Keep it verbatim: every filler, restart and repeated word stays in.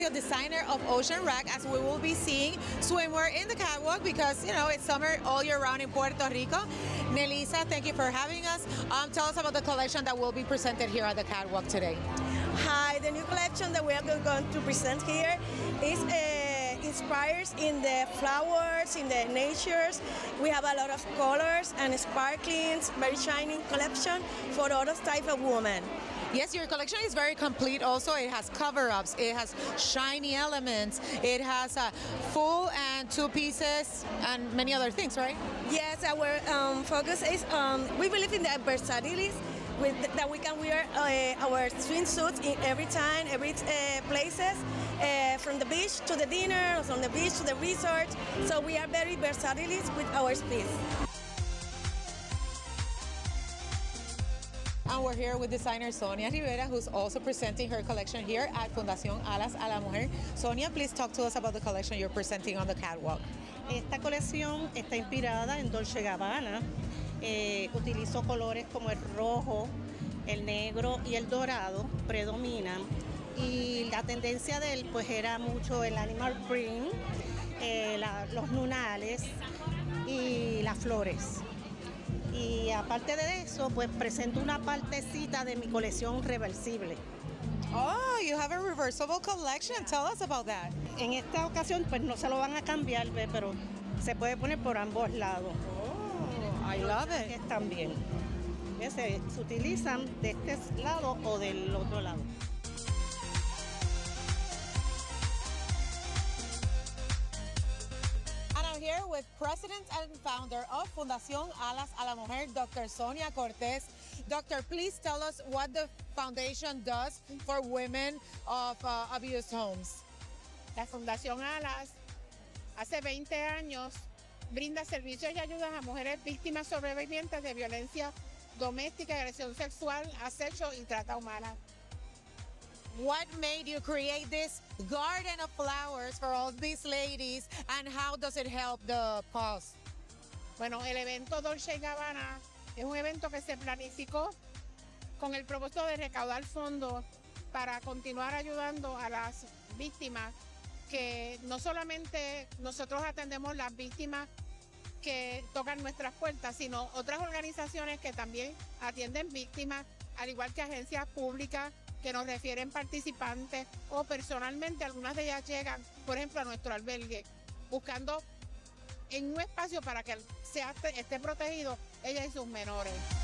Designer of Ocean Rack, as we will be seeing swimwear in the catwalk because, you know, it's summer all year round in Puerto Rico. Nelisa, thank you for having us. Um, tell us about the collection that will be presented here at the catwalk today. Hi, the new collection that we are going to present here is uh, inspires in the flowers, in the natures. We have a lot of colors and sparklings, very shining collection for all type of women. Yes, your collection is very complete also. It has cover-ups, it has shiny elements, it has a full and two pieces and many other things, right? Yes, our um, focus is, um, we believe in the versatility with, that we can wear uh, our swimsuits in every time, every uh, places, uh, from the beach to the dinner, from the beach to the resort. So we are very versatile with our piece. And we're here with designer Sonia Rivera, who's also presenting her collection here at Fundación Alas a la Mujer. Sonia, please talk to us about the collection you're presenting on the catwalk. Esta colección está inspirada en Dolce Gabbana. Eh, utilizo colores como el rojo, el negro y el dorado, predominan. Y la tendencia de él pues era mucho el animal print, eh, la, los nunales y las flores. Y aparte de eso, pues presento una partecita de mi colección reversible. Oh, you have a reversible collection. Tell us about that. En esta ocasión, pues no se lo van a cambiar, ¿ve? Pero se puede poner por ambos lados. Oh, I love it. También. Se, se utilizan de este lado o del otro lado. Here with President and founder of Fundación Alas a la Mujer, Doctor Sonia Cortez. Doctor, please tell us what the foundation does for women of uh, abused homes. La Fundación Alas hace veinte años brinda servicios y ayudas a mujeres víctimas sobrevivientes de violencia doméstica, agresión sexual, acecho y trata humana. What made you create this garden of flowers for all these ladies, and how does it help the cause? Bueno, el evento Dolce Gabbana es un evento que se planificó con el propósito de recaudar fondos para continuar ayudando a las víctimas, que no solamente nosotros atendemos las víctimas que tocan nuestras puertas, sino otras organizaciones que también atienden víctimas, al igual que agencias públicas que nos refieren participantes, o personalmente algunas de ellas llegan, por ejemplo, a nuestro albergue, buscando en un espacio para que sea, esté protegido ella y sus menores.